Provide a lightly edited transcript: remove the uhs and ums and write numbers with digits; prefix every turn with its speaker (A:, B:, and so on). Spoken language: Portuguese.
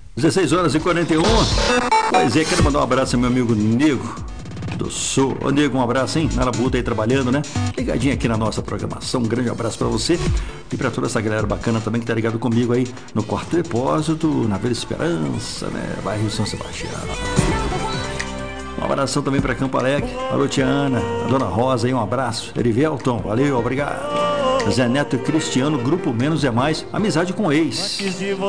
A: 16 horas e 41. Pois é, quero mandar um abraço ao meu amigo Nego do Sul. Ô Nego, um abraço, hein? Na labuta aí trabalhando, né? Ligadinho aqui na nossa programação. Um grande abraço pra você e pra toda essa galera bacana também que tá ligado comigo aí no Quarto Depósito, na Vila Esperança, né? Bairro São Sebastião. Um abração também pra Campo Alegre. Alô, tia Ana, a dona Rosa aí, um abraço. Erivelton, valeu, obrigado. Zé Neto e Cristiano, Grupo Menos é Mais, amizade com ex.